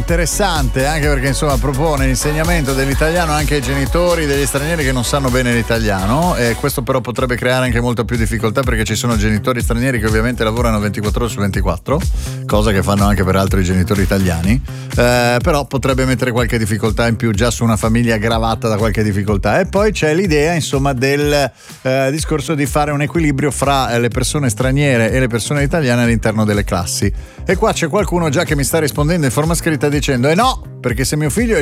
interessante, anche perché insomma propone l'insegnamento dell'italiano anche ai genitori degli stranieri che non sanno bene l'italiano, e questo però potrebbe creare anche molta più difficoltà, perché ci sono genitori stranieri che ovviamente lavorano 24 ore su 24, cosa che fanno anche per altri genitori italiani, però potrebbe mettere qualche difficoltà in più già su una famiglia gravata da qualche difficoltà. E poi c'è l'idea insomma del discorso di fare un equilibrio fra le persone straniere e le persone italiane all'interno delle classi. E qua c'è qualcuno già che mi sta rispondendo in forma scritta dicendo no, perché se mio figlio è